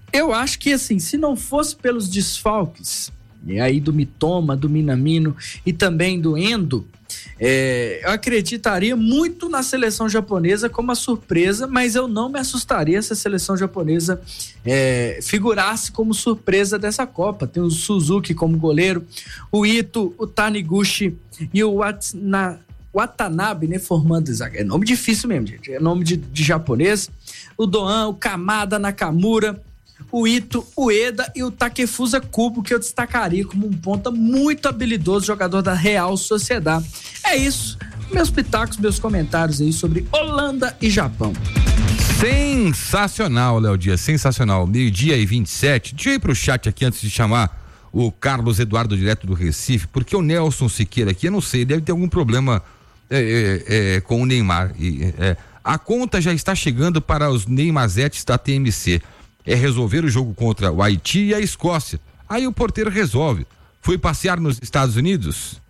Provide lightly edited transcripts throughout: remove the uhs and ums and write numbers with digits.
Eu acho que, assim, se não fosse pelos desfalques, e aí do Mitoma, do Minamino e também do Endo, eu acreditaria muito na seleção japonesa como a surpresa, mas eu não me assustaria se a seleção japonesa figurasse como surpresa dessa Copa. Tem o Suzuki como goleiro, o Ito, o Taniguchi e o Watanabe, né, formando zaga. É nome difícil mesmo, gente. É nome de japonês. O Doan, o Kamada, Nakamura, o Ito, o Eda e o Takefusa Kubo, que eu destacaria como um ponta muito habilidoso, jogador da Real Sociedade. É isso. Meus pitacos, meus comentários aí sobre Holanda e Japão. Sensacional, Léo Dias, sensacional. 12:27. Deixa eu ir pro chat aqui antes de chamar o Carlos Eduardo direto do Recife, porque o Nelson Siqueira aqui, eu não sei, deve ter algum problema com o Neymar. A conta já está chegando para os Neymazetes da TMC. É resolver o jogo contra o Haiti e a Escócia. Aí o porteiro resolve. Foi passear nos Estados Unidos?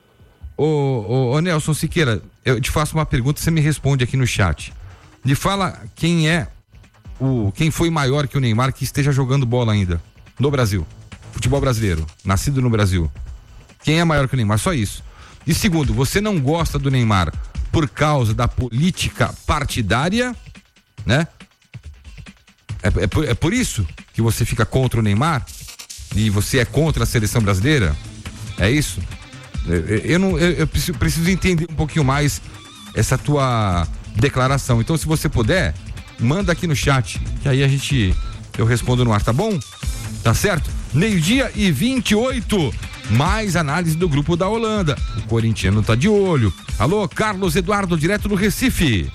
Ô Nelson Siqueira, eu te faço uma pergunta e você me responde aqui no chat. Me fala quem foi maior que o Neymar que esteja jogando bola ainda no Brasil. Futebol brasileiro, nascido no Brasil. Quem é maior que o Neymar? Só isso. E segundo, você não gosta do Neymar por causa da política partidária, né? É por isso que você fica contra o Neymar? E você é contra a seleção brasileira? É isso? Eu preciso entender um pouquinho mais essa tua declaração. Então, se você puder, manda aqui no chat, que aí eu respondo no ar, tá bom? Tá certo? 12:28. Mais análise do grupo da Holanda. O corintiano tá de olho. Alô, Carlos Eduardo, direto do Recife.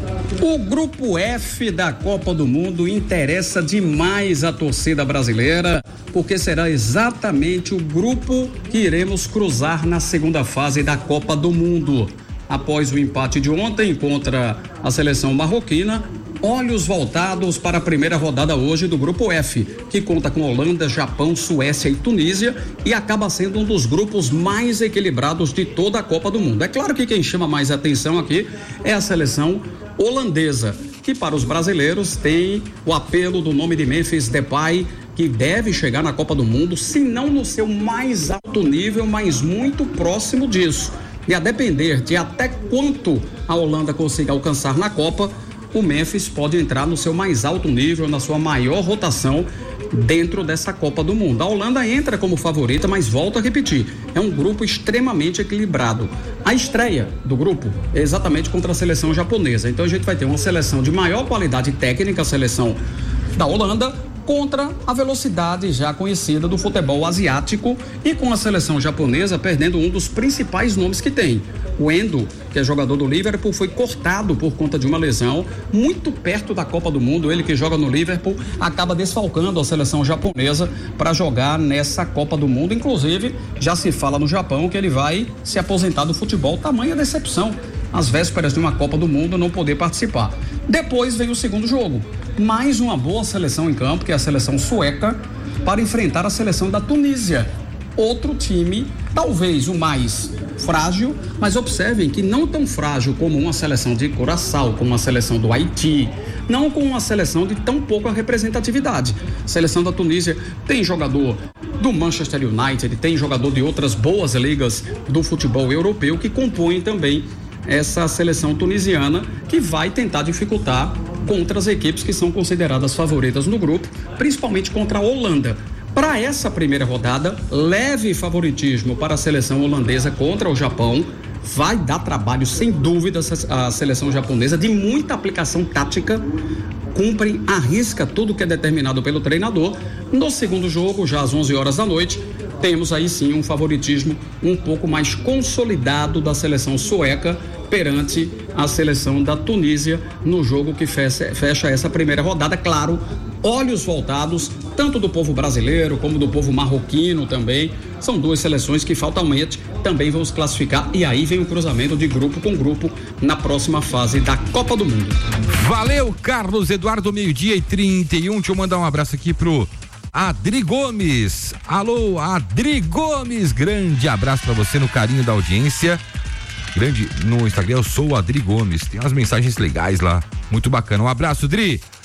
O grupo F da Copa do Mundo interessa demais a torcida brasileira, porque será exatamente o grupo que iremos cruzar na segunda fase da Copa do Mundo. Após o empate de ontem contra a seleção marroquina, olhos voltados para a primeira rodada hoje do grupo F, que conta com Holanda, Japão, Suécia e Tunísia e acaba sendo um dos grupos mais equilibrados de toda a Copa do Mundo. É claro que quem chama mais atenção aqui é a seleção holandesa, que para os brasileiros tem o apelo do nome de Memphis Depay, que deve chegar na Copa do Mundo, se não no seu mais alto nível, mas muito próximo disso. E a depender de até quanto a Holanda consiga alcançar na Copa, o Memphis pode entrar no seu mais alto nível, na sua maior rotação dentro dessa Copa do Mundo. A Holanda entra como favorita, mas volto a repetir, é um grupo extremamente equilibrado. A estreia do grupo é exatamente contra a seleção japonesa. Então a gente vai ter uma seleção de maior qualidade técnica, a seleção da Holanda, contra a velocidade já conhecida do futebol asiático e com a seleção japonesa perdendo um dos principais nomes que tem. O Endo, que é jogador do Liverpool, foi cortado por conta de uma lesão muito perto da Copa do Mundo. Ele que joga no Liverpool acaba desfalcando a seleção japonesa para jogar nessa Copa do Mundo. Inclusive, já se fala no Japão que ele vai se aposentar do futebol. Tamanha decepção, às vésperas de uma Copa do Mundo, não poder participar. Depois vem o segundo jogo. Mais uma boa seleção em campo, que é a seleção sueca, para enfrentar a seleção da Tunísia. Outro time, talvez o mais frágil, mas observem que não tão frágil como uma seleção de Curaçao, como uma seleção do Haiti, não com uma seleção de tão pouca representatividade. A seleção da Tunísia tem jogador do Manchester United, tem jogador de outras boas ligas do futebol europeu que compõem também essa seleção tunisiana, que vai tentar dificultar contra as equipes que são consideradas favoritas no grupo, principalmente contra a Holanda. Para essa primeira rodada, leve favoritismo para a seleção holandesa contra o Japão. Vai dar trabalho, sem dúvida, a seleção japonesa, de muita aplicação tática. Cumprem, arrisca tudo que é determinado pelo treinador. No segundo jogo, já às 11 horas da noite, temos aí sim um favoritismo um pouco mais consolidado da seleção sueca perante a seleção da Tunísia no jogo que fecha essa primeira rodada. Claro, olhos voltados tanto do povo brasileiro como do povo marroquino também. São duas seleções que fatalmente também vão se classificar, e aí vem o cruzamento de grupo com grupo na próxima fase da Copa do Mundo. Valeu, Carlos Eduardo, 12:31. Deixa eu mandar um abraço aqui pro Adri Gomes. Alô, Adri Gomes, grande abraço pra você no carinho da audiência. Grande no Instagram, eu sou o Adri Gomes. Tem umas mensagens legais lá, muito bacana. Um abraço, Adri.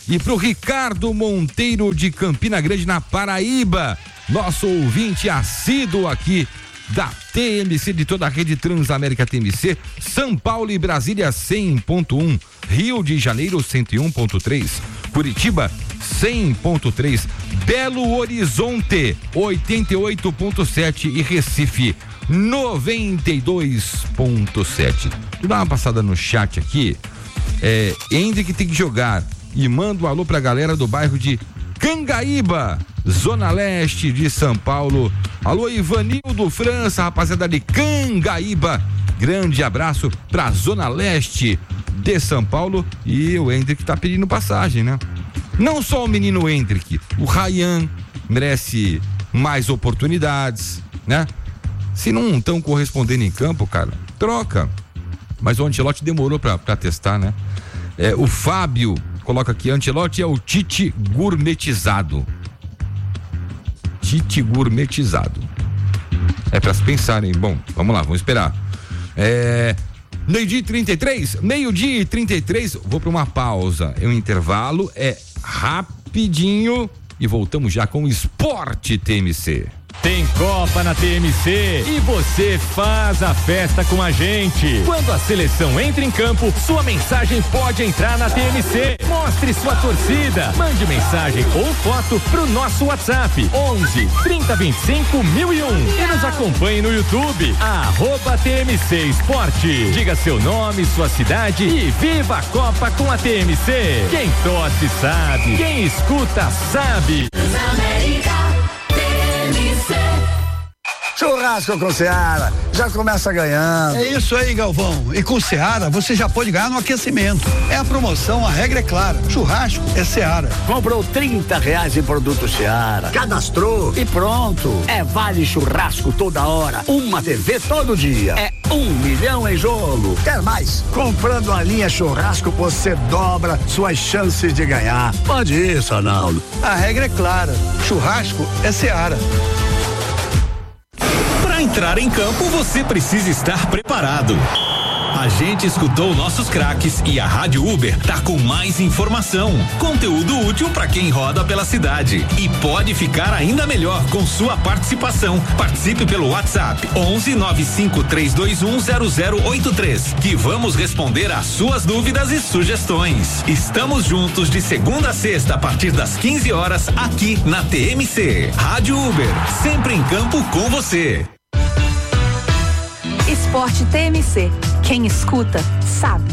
e pro Ricardo Monteiro de Campina Grande, na Paraíba, nosso ouvinte assíduo aqui da TMC, de toda a rede Transamérica TMC, São Paulo e Brasília 100.1, Rio de Janeiro 101.3, Curitiba 100.3, Belo Horizonte 88.7 e Recife 92.7. Tu dá uma passada no chat aqui, Hendrick tem que jogar, e manda um alô pra galera do bairro de Cangaíba, Zona Leste de São Paulo. Alô, Ivanildo França, rapaziada de Cangaíba. Grande abraço pra Zona Leste de São Paulo. E o Hendrick tá pedindo passagem, né? Não só o menino Hendrick, o Ryan merece mais oportunidades, né? Se não estão correspondendo em campo, cara, troca. Mas o Ancelotti demorou pra testar, né? O Fábio coloca aqui, Ancelotti é o Tite gourmetizado. Tite gourmetizado. É pra se pensarem. Bom, vamos lá, vamos esperar. Meio-dia e 33, vou pra uma pausa. O intervalo é rapidinho e voltamos já com o Esporte TMC. Tem Copa na TMC e você faz a festa com a gente. Quando a seleção entra em campo, sua mensagem pode entrar na TMC. Mostre sua torcida. Mande mensagem ou foto pro nosso WhatsApp 11 3025 1001 e nos acompanhe no YouTube @TMC Esporte. Diga seu nome, sua cidade e viva a Copa com a TMC. Quem torce sabe, quem escuta sabe. Churrasco com Seara, já começa ganhando. É isso aí, Galvão. E com Seara você já pode ganhar no aquecimento. É a promoção, a regra é clara. Churrasco é Seara. Comprou R$30 em produto Seara, cadastrou e pronto. É vale churrasco toda hora, uma TV todo dia. É 1 milhão em jogo. Quer mais? Comprando a linha churrasco você dobra suas chances de ganhar. Pode ir, Sonaldo. A regra é clara. Churrasco é Seara. Para entrar em campo, você precisa estar preparado. A gente escutou nossos craques e a Rádio Uber tá com mais informação, conteúdo útil para quem roda pela cidade e pode ficar ainda melhor com sua participação. Participe pelo WhatsApp 11 95321 0083 que vamos responder às suas dúvidas e sugestões. Estamos juntos de segunda a sexta a partir das 15 horas aqui na TMC. Rádio Uber, sempre em campo com você. Esporte TMC. Quem escuta, sabe.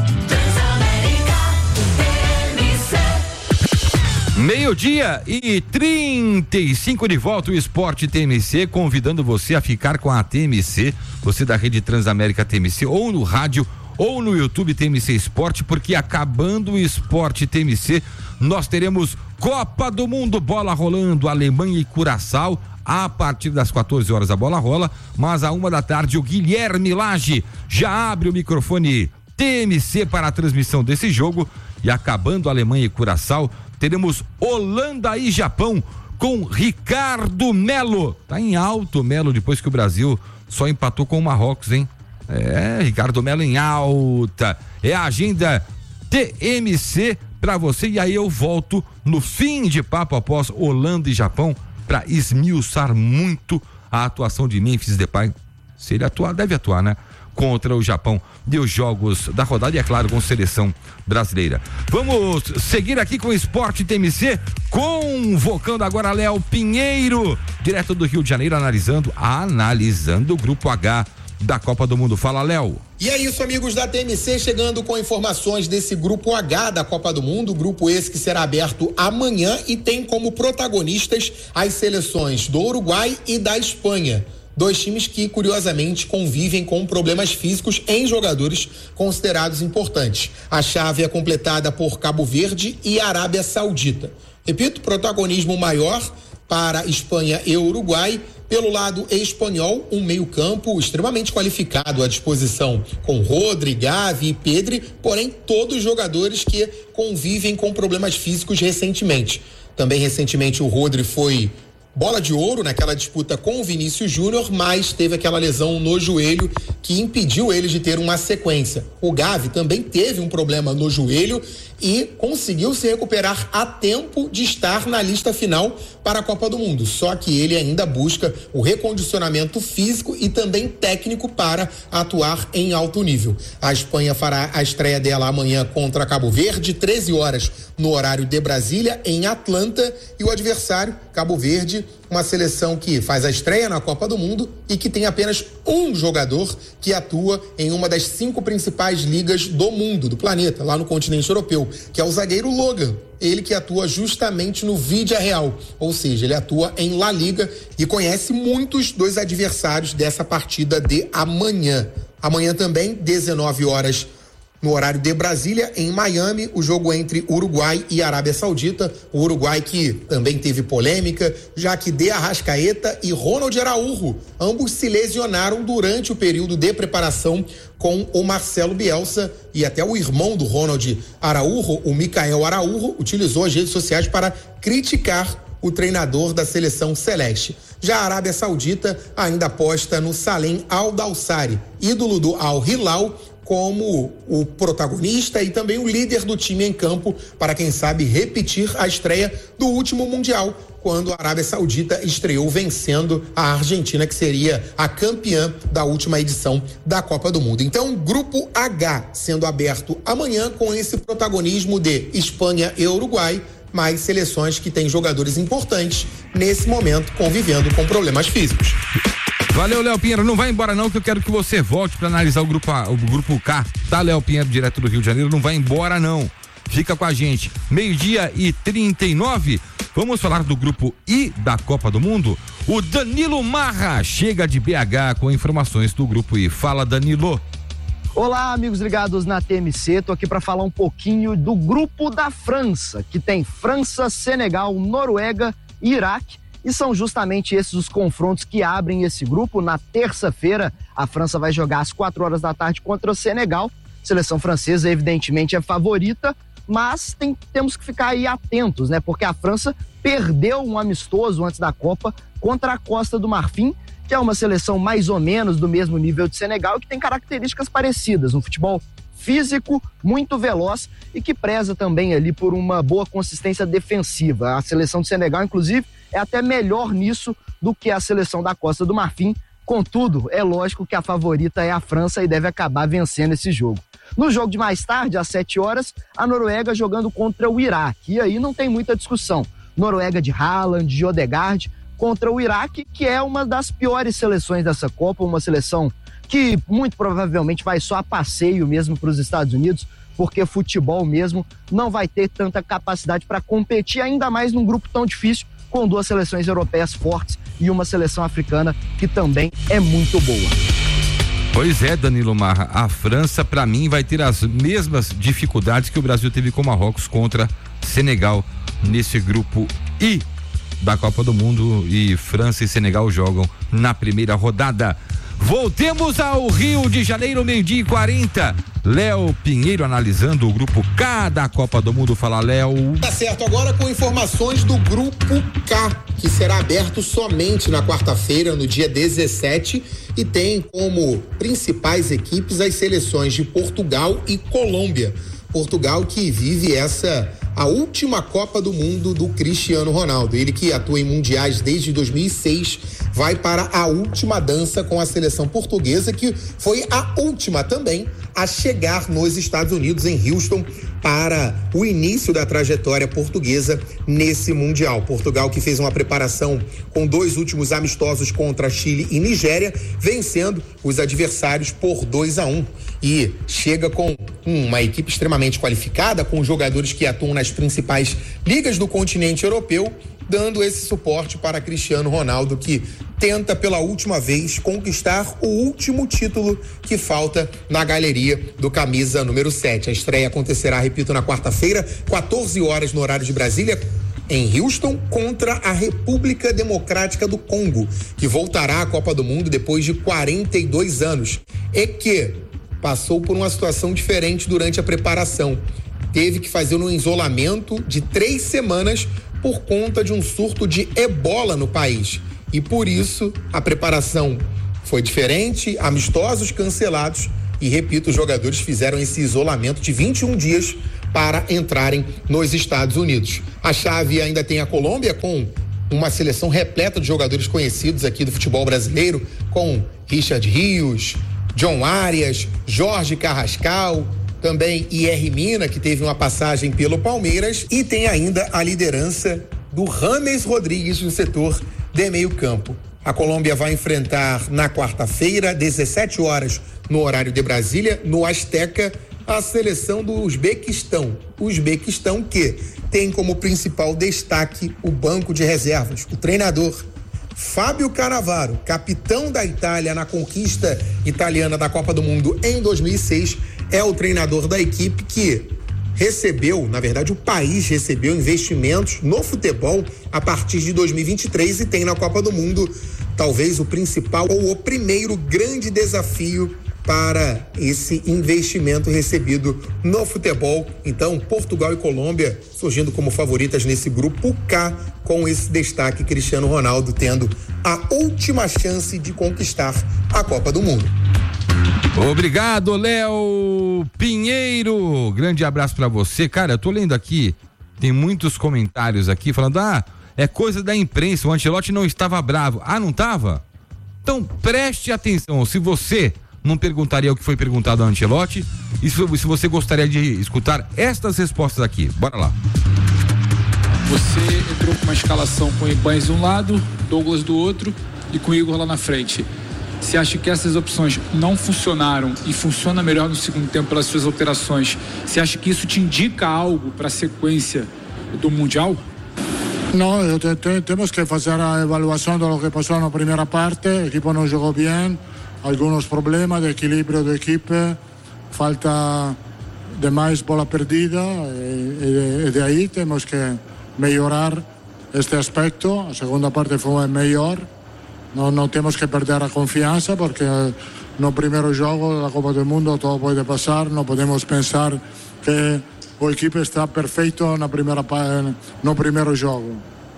Meio-dia e 35 de volta, o Esporte TMC, convidando você a ficar com a TMC, você da rede Transamérica TMC, ou no rádio, ou no YouTube TMC Esporte, porque acabando o Esporte TMC, nós teremos Copa do Mundo, bola rolando, Alemanha e Curaçao. A partir das 14 horas a bola rola, mas à 1 da tarde o Guilherme Lage já abre o microfone TMC para a transmissão desse jogo. E acabando a Alemanha e Curaçao, teremos Holanda e Japão com Ricardo Melo. Tá em alto Melo depois que o Brasil só empatou com o Marrocos, hein? Ricardo Melo em alta. É a agenda TMC para você, e aí eu volto no fim de papo após Holanda e Japão para esmiuçar muito a atuação de Memphis Depay. Se ele atuar, deve atuar, né? Contra o Japão e os jogos da rodada, e é claro, com seleção brasileira. Vamos seguir aqui com o Esporte TMC, convocando agora Léo Pinheiro, direto do Rio de Janeiro, analisando o Grupo H da Copa do Mundo. Fala, Léo. E é isso, amigos da TMC, chegando com informações desse Grupo H da Copa do Mundo, grupo esse que será aberto amanhã e tem como protagonistas as seleções do Uruguai e da Espanha. Dois times que, curiosamente, convivem com problemas físicos em jogadores considerados importantes. A chave é completada por Cabo Verde e Arábia Saudita. Repito, protagonismo maior para Espanha e Uruguai. Pelo lado espanhol, um meio-campo extremamente qualificado à disposição, com Rodri, Gavi e Pedri, porém todos jogadores que convivem com problemas físicos recentemente. Também recentemente o Rodri foi bola de ouro naquela disputa com o Vinícius Júnior, mas teve aquela lesão no joelho que impediu ele de ter uma sequência. O Gavi também teve um problema no joelho e conseguiu se recuperar a tempo de estar na lista final para a Copa do Mundo. Só que ele ainda busca o recondicionamento físico e também técnico para atuar em alto nível. A Espanha fará a estreia dela amanhã contra Cabo Verde, 13 horas no horário de Brasília, em Atlanta, e o adversário, Cabo Verde, uma seleção que faz a estreia na Copa do Mundo e que tem apenas um jogador que atua em uma das 5 principais ligas do mundo, do planeta, lá no continente europeu, que é o zagueiro Logan. Ele que atua justamente no Villarreal, ou seja, ele atua em La Liga e conhece muitos dos adversários dessa partida de amanhã. Amanhã também, 19 horas no horário de Brasília, em Miami, o jogo entre Uruguai e Arábia Saudita. O Uruguai que também teve polêmica, já que De Arrascaeta e Ronald Araújo, ambos se lesionaram durante o período de preparação com o Marcelo Bielsa, e até o irmão do Ronald Araújo, o Micael Araújo, utilizou as redes sociais para criticar o treinador da seleção celeste. Já a Arábia Saudita ainda aposta no Salem Al-Dawsari, ídolo do Al-Hilal, como o protagonista e também o líder do time em campo, para quem sabe repetir a estreia do último Mundial, quando a Arábia Saudita estreou vencendo a Argentina, que seria a campeã da última edição da Copa do Mundo. Então, Grupo H sendo aberto amanhã com esse protagonismo de Espanha e Uruguai, mais seleções que têm jogadores importantes nesse momento convivendo com problemas físicos. Valeu, Léo Pinheiro. Não vai embora não, que eu quero que você volte para analisar o grupo K, tá, Léo Pinheiro, direto do Rio de Janeiro. Não vai embora não. Fica com a gente. 12:39. Vamos falar do grupo I da Copa do Mundo. O Danilo Marra chega de BH com informações do grupo I. Fala, Danilo. Olá, amigos ligados na TMC. Tô aqui para falar um pouquinho do grupo da França, que tem França, Senegal, Noruega e Iraque. E são justamente esses os confrontos que abrem esse grupo. Na terça-feira, a França vai jogar às 4 horas da tarde contra o Senegal. A seleção francesa, evidentemente, é favorita, mas temos que ficar aí atentos, né? Porque a França perdeu um amistoso antes da Copa contra a Costa do Marfim, que é uma seleção mais ou menos do mesmo nível de Senegal e que tem características parecidas, um futebol físico, muito veloz e que preza também ali por uma boa consistência defensiva. A seleção de Senegal, inclusive, é até melhor nisso do que a seleção da Costa do Marfim. Contudo, é lógico que a favorita é a França e deve acabar vencendo esse jogo. No jogo de mais tarde, às 7 horas, a Noruega jogando contra o Iraque. E aí não tem muita discussão. Noruega de Haaland, de Odegaard, contra o Iraque, que é uma das piores seleções dessa Copa, uma seleção que muito provavelmente vai só a passeio mesmo para os Estados Unidos, porque futebol mesmo não vai ter tanta capacidade para competir, ainda mais num grupo tão difícil, com 2 seleções europeias fortes e uma seleção africana que também é muito boa. Pois é, Danilo Marra, a França, para mim, vai ter as mesmas dificuldades que o Brasil teve com Marrocos contra Senegal nesse grupo I da Copa do Mundo, e França e Senegal jogam na primeira rodada. Voltemos ao Rio de Janeiro, 12:40. Léo Pinheiro analisando o grupo K da Copa do Mundo. Fala, Léo. Tá certo, agora com informações do grupo K, que será aberto somente na quarta-feira, no dia 17, e tem como principais equipes as seleções de Portugal e Colômbia. Portugal que vive a última Copa do Mundo do Cristiano Ronaldo. Ele que atua em mundiais desde 2006, vai para a última dança com a seleção portuguesa, que foi a última também a chegar nos Estados Unidos, em Houston, para o início da trajetória portuguesa nesse Mundial. Portugal que fez uma preparação com 2 últimos amistosos contra Chile e Nigéria, vencendo os adversários por 2-1. E chega com uma equipe extremamente qualificada, com jogadores que atuam nas principais ligas do continente europeu, dando esse suporte para Cristiano Ronaldo, que tenta pela última vez conquistar o último título que falta na galeria do camisa número 7. A estreia acontecerá, repito, na quarta-feira, 14 horas no horário de Brasília, em Houston, contra a República Democrática do Congo, que voltará à Copa do Mundo depois de 42 anos e que passou por uma situação diferente durante a preparação. Teve que fazer um isolamento de 3 semanas por conta de um surto de ebola no país. E por isso a preparação foi diferente, amistosos cancelados e, repito, os jogadores fizeram esse isolamento de 21 dias para entrarem nos Estados Unidos. A chave ainda tem a Colômbia, com uma seleção repleta de jogadores conhecidos aqui do futebol brasileiro, com Richard Rios, John Arias, Jorge Carrascal, também IR Mina, que teve uma passagem pelo Palmeiras, e tem ainda a liderança do James Rodrigues no setor de meio campo. A Colômbia vai enfrentar na quarta-feira, 17 horas, no horário de Brasília, no Azteca, a seleção do Uzbequistão. O Uzbequistão que tem como principal destaque o banco de reservas, o treinador Fábio Cannavaro, capitão da Itália na conquista italiana da Copa do Mundo em 2006, é o treinador da equipe que recebeu, na verdade o país recebeu investimentos no futebol a partir de 2023 e tem na Copa do Mundo talvez o principal ou o primeiro grande desafio para esse investimento recebido no futebol. Então, Portugal e Colômbia surgindo como favoritas nesse grupo K, com esse destaque Cristiano Ronaldo tendo a última chance de conquistar a Copa do Mundo. Obrigado, Léo Pinheiro. Grande abraço pra você. Cara, eu tô lendo aqui, tem muitos comentários aqui falando, é coisa da imprensa, o Ancelotti não estava bravo. Não tava? Então preste atenção, se você não perguntaria o que foi perguntado ao Ancelotti, e se você gostaria de escutar estas respostas aqui. Bora lá. Você entrou com uma escalação com o Ibanez de um lado, Douglas do outro e com o Igor lá na frente. Você acha que essas opções não funcionaram e funciona melhor no segundo tempo pelas suas alterações? Você acha que isso te indica algo para a sequência do Mundial? No, temos que fazer a avaliação do que passou na primeira parte. O equipo não jogou bem, alguns problemas de equilíbrio da equipe, falta de mais bola perdida e de aí temos que melhorar este aspecto. A segunda parte foi melhor. Não temos que perder a confiança porque no primeiro jogo da Copa do Mundo tudo pode passar. Não podemos pensar que a equipe está perfeito no primeiro jogo.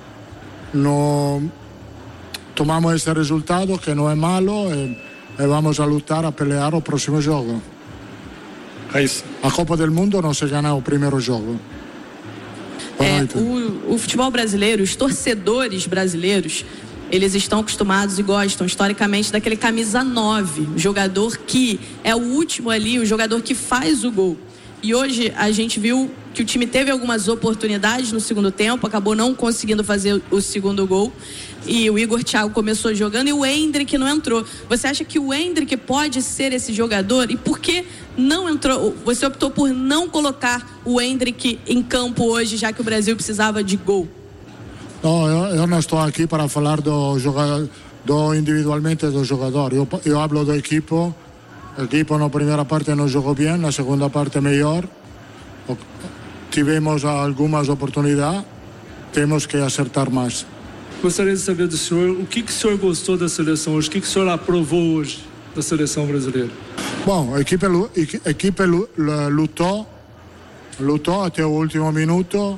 Tomamos esse resultado que não é malo e vamos a lutar a pelear o próximo jogo. A Copa do Mundo não se ganha o primeiro jogo. O futebol brasileiro, os torcedores brasileiros, eles estão acostumados e gostam historicamente daquele camisa 9, o jogador que é o último ali, o jogador que faz o gol. E hoje a gente viu que o time teve algumas oportunidades no segundo tempo, acabou não conseguindo fazer o segundo gol. E o Igor Thiago começou jogando e o Endrick não entrou. Você acha que o Endrick pode ser esse jogador? E por que não entrou? Você optou por não colocar o Endrick em campo hoje, já que o Brasil precisava de gol? Não, eu não estou aqui para falar individualmente do jogador. Eu hablo do equipo. O equipo na primeira parte não jogou bem, na segunda parte melhor. Tivemos algumas oportunidades, temos que acertar mais. Gostaria de saber do senhor o que o senhor gostou da seleção hoje, o que o senhor aprovou hoje da seleção brasileira? Bom, a equipe lutou até o último minuto.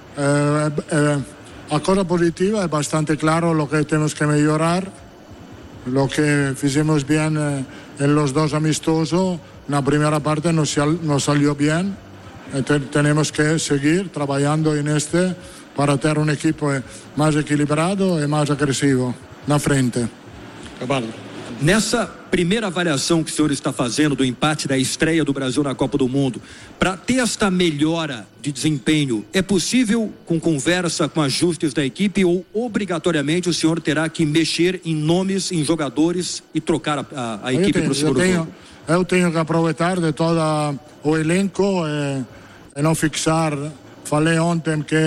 A coisa positiva é bastante claro o que temos que melhorar, o que fizemos bem em los dos amistosos. Na primeira parte não saiu bem. Temos que seguir trabalhando neste para ter um equipe mais equilibrado e mais agressivo na frente. Nessa primeira avaliação que o senhor está fazendo do empate da estreia do Brasil na Copa do Mundo, para ter esta melhora de desempenho, é possível com conversa, com ajustes da equipe, ou obrigatoriamente o senhor terá que mexer em nomes, em jogadores e trocar a equipe para o segundo jogo? Eu tenho que aproveitar de todo o elenco e não fixar. Falei ontem que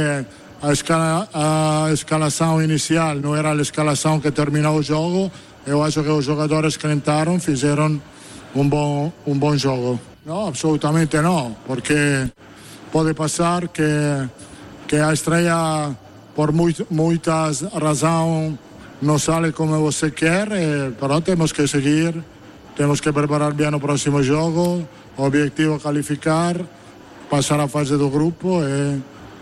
a escalação inicial não era a escalação que terminou o jogo. Eu acho que os jogadores que entraram fizeram um bom jogo. Não, absolutamente não, porque pode passar que a estreia, por muitas razões, não sai como você quer, mas temos que seguir, temos que preparar bem o próximo jogo. O objetivo é qualificar, passar a fase do grupo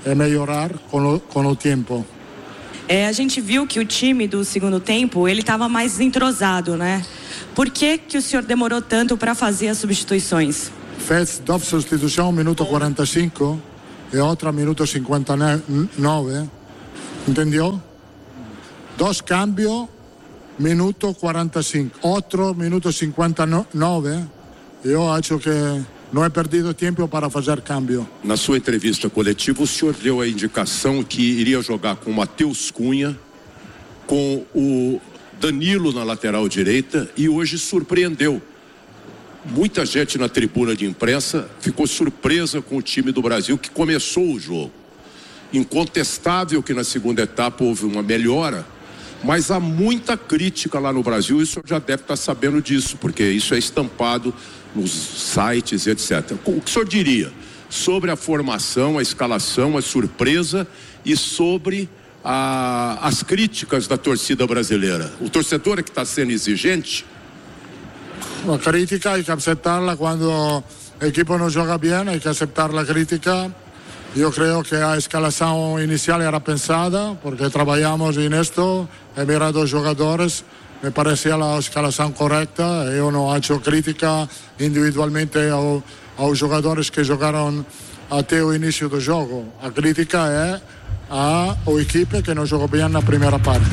e melhorar com o tempo. A gente viu que o time do segundo tempo, ele estava mais entrosado, né? Por que o senhor demorou tanto para fazer as substituições? Fez 2 substituições, minuto 45 e outra minuto 59, entendeu? 2 cambios, minuto 45, outro minuto 59, eu acho que não é perdido tempo para fazer câmbio. Na sua entrevista coletiva, o senhor deu a indicação que iria jogar com o Matheus Cunha, com o Danilo na lateral direita, e hoje surpreendeu. Muita gente na tribuna de imprensa ficou surpresa com o time do Brasil que começou o jogo. Incontestável que na segunda etapa houve uma melhora, mas há muita crítica lá no Brasil, e o senhor já deve estar sabendo disso, porque isso é estampado nos sites e etc. O que o senhor diria sobre a formação, a escalação, a surpresa e sobre as críticas da torcida brasileira? O torcedor é que está sendo exigente? A crítica hay que aceptarla quando o equipo não joga bem, hay que aceptar a crítica. Eu creio que a escalação inicial era pensada, porque trabalhamos nisto, he mirado os jogadores, me parecia a escalação correta. Eu não acho crítica individualmente aos jogadores que jogaram até o início do jogo. A crítica é à equipe que não jogou bem na primeira parte.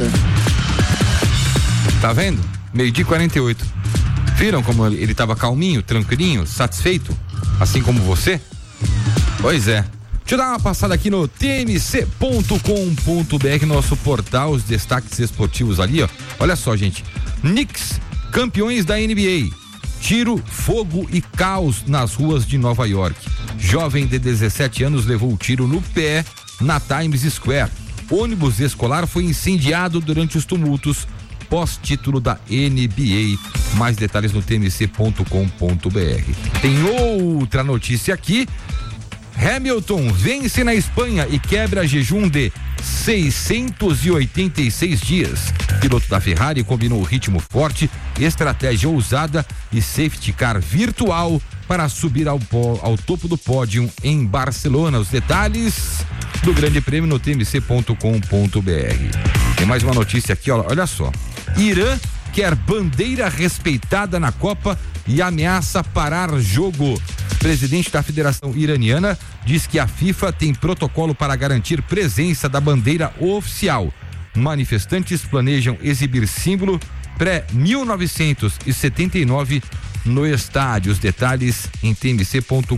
Tá vendo? 12:48. Viram como ele estava calminho, tranquilinho, satisfeito? Assim como você? Pois é. Deixa eu dar uma passada aqui no tmc.com.br, nosso portal, os destaques esportivos ali, ó. Olha só, gente. Knicks, campeões da NBA. Tiro, fogo e caos nas ruas de Nova York. Jovem de 17 anos levou o tiro no pé na Times Square. Ônibus escolar foi incendiado durante os tumultos pós-título da NBA. Mais detalhes no tmc.com.br. Tem outra notícia aqui. Hamilton vence na Espanha e quebra jejum de 686 dias. Piloto da Ferrari combinou ritmo forte, estratégia ousada e safety car virtual para subir ao topo do pódio em Barcelona. Os detalhes do Grande Prêmio no tmc.com.br. Tem mais uma notícia aqui, olha só. Irã quer bandeira respeitada na Copa e ameaça parar jogo. Presidente da Federação Iraniana diz que a FIFA tem protocolo para garantir presença da bandeira oficial. Manifestantes planejam exibir símbolo pré-1979 no estádio. Os detalhes em tmc.com.br.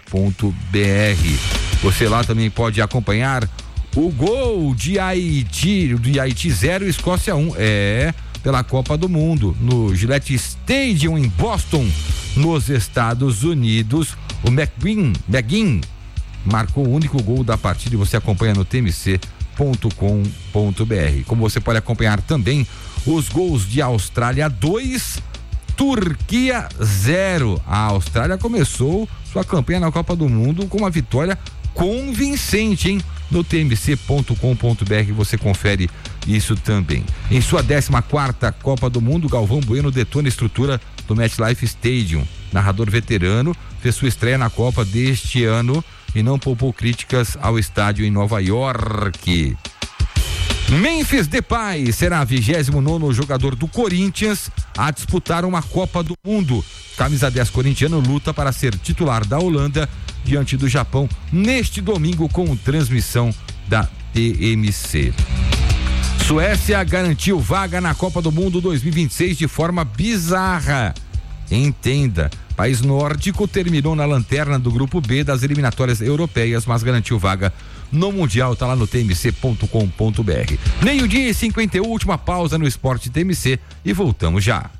Você lá também pode acompanhar o gol de Haiti 0, Escócia 1. Pela Copa do Mundo, no Gillette Stadium em Boston, nos Estados Unidos. O McGinn marcou o único gol da partida e você acompanha no tmc.com.br. Como você pode acompanhar também os gols de Austrália 2, Turquia 0. A Austrália começou sua campanha na Copa do Mundo com uma vitória convincente, hein? No tmc.com.br você confere isso também. Em sua 14ª Copa do Mundo, Galvão Bueno detona a estrutura do MetLife Stadium. Narrador veterano fez sua estreia na Copa deste ano e não poupou críticas ao estádio em Nova York. Memphis Depay será 29º jogador do Corinthians a disputar uma Copa do Mundo. Camisa 10 corintiano luta para ser titular da Holanda diante do Japão neste domingo com transmissão da TMC. Suécia garantiu vaga na Copa do Mundo 2026 de forma bizarra. Entenda, país nórdico terminou na lanterna do grupo B das eliminatórias europeias, mas garantiu vaga no Mundial. Tá lá no tmc.com.br. 12:51, última pausa no Esporte TMC e voltamos já.